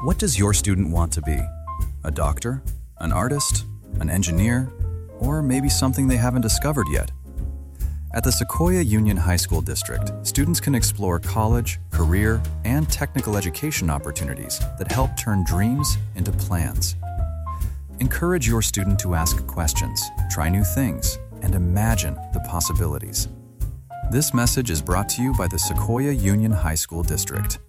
What does your student want to be? A doctor? An artist? An engineer? Or maybe something they haven't discovered yet? At the Sequoia Union High School District, students can explore college, career, and technical education opportunities that help turn dreams into plans. Encourage your student to ask questions, try new things, and imagine the possibilities. This message is brought to you by the Sequoia Union High School District.